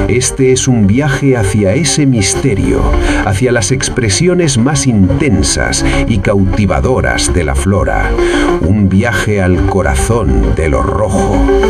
Este es un viaje hacia ese misterio, hacia las expresiones más intensas y cautivadoras de la flora. Un viaje al corazón de lo rojo.